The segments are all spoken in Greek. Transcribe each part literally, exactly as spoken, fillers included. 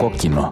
κόκκινο.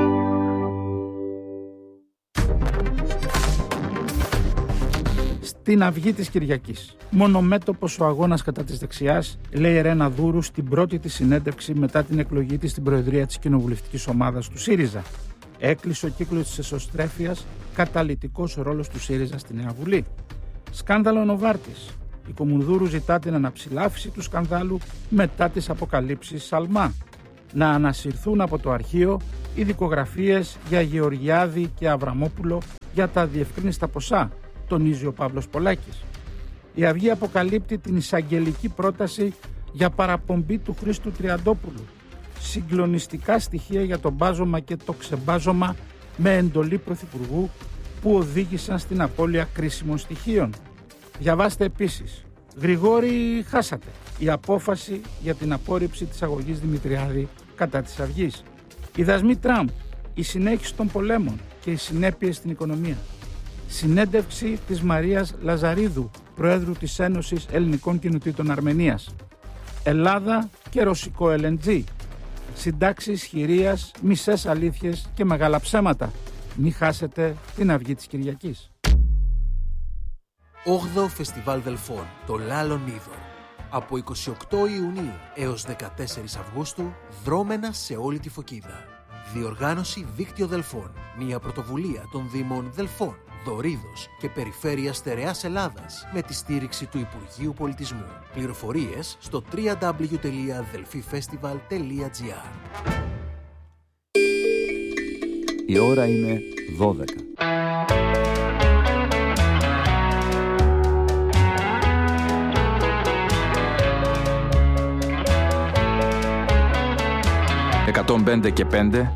Στην αυγή της Κυριακής. Μονομέτωπος ο αγώνας κατά της δεξιάς, λέει η Ρένα Δούρου στην πρώτη της συνέντευξη μετά την εκλογή της στην Προεδρία της Κοινοβουλευτικής Ομάδας του ΣΥΡΙΖΑ. Έκλεισε ο κύκλος της εσωστρέφειας, καταλυτικός ρόλος του ΣΥΡΙΖΑ στη Νέα Βουλή. Σκάνδαλο Νοβάρτης. Η Κομουνδούρου ζητά την αναψηλάφιση του σκανδάλου μετά τις αποκαλύψεις Σαλμά. Να ανασυρθούν από το αρχείο οι δικογραφίες για Γεωργιάδη και Αβραμόπουλο για τα διευκρίνιστα ποσά, τονίζει ο Παύλος Πολάκης. Η Αυγή αποκαλύπτει την εισαγγελική πρόταση για παραπομπή του Χρήστου Τριαντόπουλου. Συγκλονιστικά στοιχεία για το μπάζωμα και το ξεμπάζωμα με εντολή Πρωθυπουργού που οδήγησαν στην απώλεια κρίσιμων στοιχείων. Διαβάστε επίσης. Γρηγόρη, χάσατε. Η απόφαση για την απόρριψη της αγωγής Δημητριάδη κατά της Αυγής. Οι δασμοί Τραμπ, η συνέχιση των πολέμων και οι συνέπειες στην οικονομία. Συνέντευξη της Μαρίας Λαζαρίδου, Προέδρου της Ένωσης Ελληνικών Κοινοτήτων Αρμενίας. Ελλάδα και ρωσικό ελ εν τζι. Συντάξεις χειρίας, μισές αλήθειες και μεγάλα ψέματα. Μη χάσετε την Αυγή της Κυριακής. όγδοο Φεστιβάλ Δελφών, το Λάλον Είδωρ. Από εικοστή ογδόη Ιουνίου έως δεκατέσσερις Αυγούστου, δρόμενα σε όλη τη Φωκίδα. Διοργάνωση Δίκτυο Δελφών, μια πρωτοβουλία των Δήμων Δελφών, Δωρίδος και Περιφέρειας Στερεάς Ελλάδας με τη στήριξη του Υπουργείου Πολιτισμού. Πληροφορίες στο double-u double-u double-u τελεία delfifestival τελεία gr. Η ώρα είναι δώδεκα. εκατόν πέντε και πέντε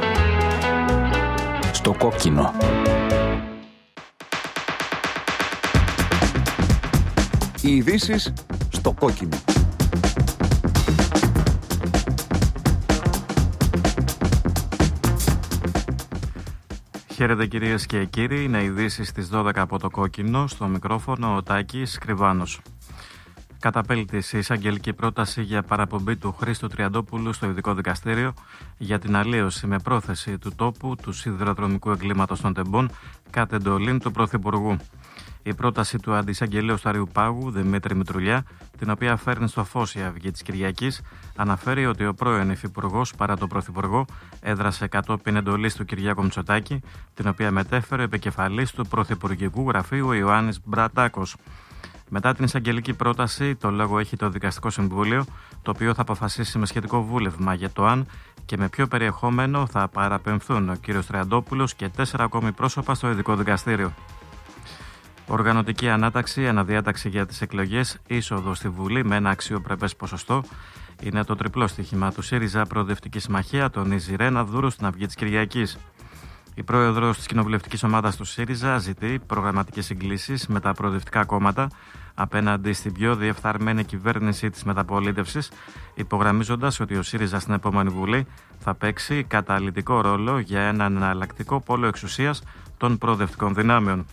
στο κόκκινο. Οι ειδήσεις στο κόκκινο. Χαίρετε κυρίες και κύριοι, είναι ειδήσεις στις δώδεκα από το κόκκινο, στο μικρόφωνο ο Τάκης Κρυβάνος. Καταπέλτης η εισαγγελική πρόταση για παραπομπή του Χρήστου Τριαντόπουλου στο Ειδικό Δικαστήριο για την αλλίωση με πρόθεση του τόπου του σιδηροδρομικού εγκλήματος των Τεμπών κατ' εντολήν του Πρωθυπουργού. Η πρόταση του Αντισαγγελέου Σταριού Πάγου, Δημήτρη Μητρουλιά, την οποία φέρνει στο φως η Αυγή της Κυριακής, αναφέρει ότι ο πρώην υφυπουργός παρά τον Πρωθυπουργό έδρασε κατόπιν εντολής του Κυριάκου Μητσοτάκη, την οποία μετέφερε επικεφαλής του Πρωθυπουργικού Γραφείου Ιωάννης Μπρατάκος. Μετά την εισαγγελική πρόταση, το λόγο έχει το Δικαστικό Συμβούλιο, το οποίο θα αποφασίσει με σχετικό βούλευμα για το αν και με ποιο περιεχόμενο θα παραπεμφθούν ο κ. Τριαντόπουλος και τέσσερα ακόμη πρόσωπα στο Ειδικό Δικαστήριο. Οργανωτική ανάταξη, αναδιάταξη για τις εκλογές, είσοδο στη Βουλή με ένα αξιοπρεπές ποσοστό είναι το τριπλό στοίχημα του ΣΥΡΙΖΑ Προοδευτική Συμμαχία, τονίζει η Ρένα Δούρου στην Αυγή της Κυριακής. Η πρόεδρος της κοινοβουλευτικής ομάδας του ΣΥΡΙΖΑ ζητεί προγραμματικές συγκλήσεις με τα προοδευτικά κόμματα απέναντι στην πιο διεφθαρμένη κυβέρνηση της μεταπολίτευσης, υπογραμμίζοντας ότι ο ΣΥΡΙΖΑ στην επόμενη Βουλή θα παίξει καταλυτικό ρόλο για έναν εναλλακτικό πόλο εξουσίας των προοδευτικών δυνάμεων.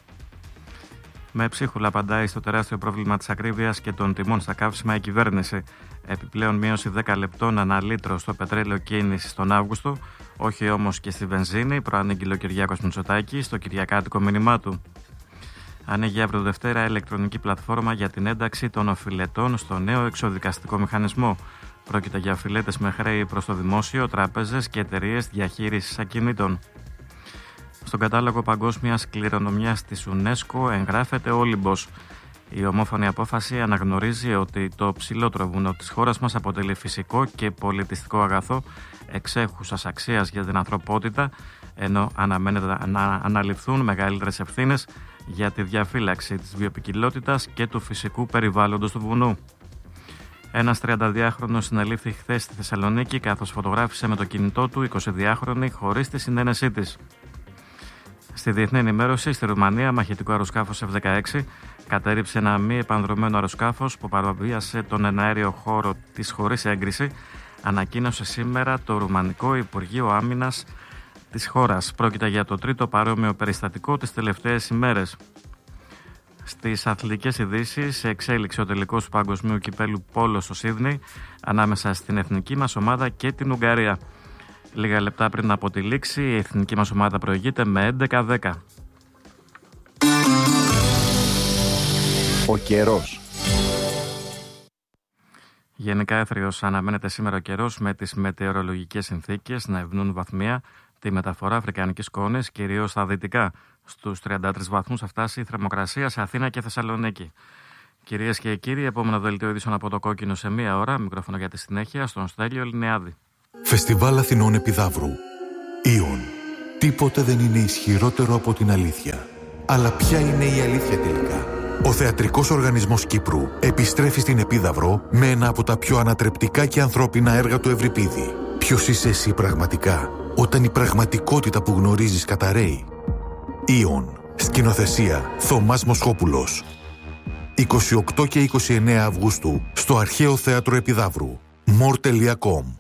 Με ψίχουλα απαντάει στο τεράστιο πρόβλημα της ακρίβειας και των τιμών στα καύσιμα η κυβέρνηση. Επιπλέον μείωση δέκα λεπτών ανά λίτρο στο πετρέλαιο κίνησης τον Αύγουστο, όχι όμως και στη βενζίνη, προανήγγειλε ο Κυριάκος Μητσοτάκης στο κυριακάτικο μήνυμά του. Ανοίγει αύριο Δευτέρα ηλεκτρονική πλατφόρμα για την ένταξη των οφειλετών στο νέο εξοδικαστικό μηχανισμό. Πρόκειται για οφειλέτες με χρέη προς το δημόσιο, τράπεζες και εταιρείες διαχείρισης ακινήτων. Στον κατάλογο παγκόσμιας κληρονομιάς της UNESCO εγγράφεται ο Όλυμπος. Η ομόφωνη απόφαση αναγνωρίζει ότι το ψηλότερο βουνό της χώρας μας αποτελεί φυσικό και πολιτιστικό αγαθό εξέχουσας αξίας για την ανθρωπότητα, ενώ αναμένεται να αναλυφθούν μεγαλύτερες ευθύνες για τη διαφύλαξη της βιοποικιλότητας και του φυσικού περιβάλλοντος του βουνού. Ένας τριανταδυάχρονος συνελήφθη χθες στη Θεσσαλονίκη καθώς φωτογράφησε με το κινητό του εικοσιδυάχρονη χωρίς τη συνένεσή της. Στη διεθνή ενημέρωση, στη Ρουμανία, μαχητικό αεροσκάφος εφ δεκαέξι κατέριψε ένα μη επανδρωμένο αεροσκάφος που παραβίασε τον εναέριο χώρο της χωρίς έγκριση, ανακοίνωσε σήμερα το Ρουμανικό Υπουργείο Άμυνας της χώρας. Πρόκειται για το τρίτο παρόμοιο περιστατικό τις τελευταίες ημέρες. Στις αθλητικές ειδήσεις, εξέλιξε ο τελικός του Παγκοσμίου Κυπέλου Πόλο στο Σίδνεϊ ανάμεσα στην εθνική μας ομάδα και την Ουγγαρία. Λίγα λεπτά πριν από τη λήξη, η εθνική μας ομάδα προηγείται με έντεκα δέκα. Ο καιρός. Γενικά έθριος αναμένεται σήμερα ο καιρός, με τις μετεωρολογικές συνθήκες να ευνούν βαθμία τη μεταφορά αφρικανικής σκόνης, κυρίως στα δυτικά. Στους τριάντα τρεις βαθμούς θα φτάσει η θερμοκρασία σε Αθήνα και Θεσσαλονίκη. Κυρίες και κύριοι, επόμενο δελτίο ειδήσεων από το Κόκκινο σε μία ώρα. Μικρόφωνο για τη συνέχεια στον Στέλιο Λινεάδη. Φεστιβάλ Αθηνών Επιδαύρου. Ήον. Τίποτε δεν είναι ισχυρότερο από την αλήθεια. Αλλά ποια είναι η αλήθεια τελικά? Ο Θεατρικός Οργανισμός Κύπρου επιστρέφει στην Επίδαυρο με ένα από τα πιο ανατρεπτικά και ανθρώπινα έργα του Ευρυπίδη. Ποιος είσαι εσύ πραγματικά, όταν η πραγματικότητα που γνωρίζεις καταρρέει? Ήον. Σκηνοθεσία Θωμάς Μοσχόπουλος. είκοσι οκτώ και είκοσι εννέα Αυγούστου στο Αρχαίο Θέατρο Επιδαύρου. μορ τελεία κομ.